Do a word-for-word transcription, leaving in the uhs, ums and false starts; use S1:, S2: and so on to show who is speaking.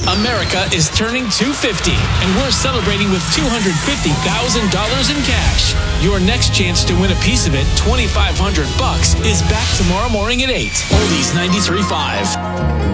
S1: America is turning two hundred fifty, and we're celebrating with two hundred fifty thousand dollars in cash. Your next chance to win a piece of it, twenty-five hundred bucks, is back tomorrow morning at eight. Oldies ninety-three point five.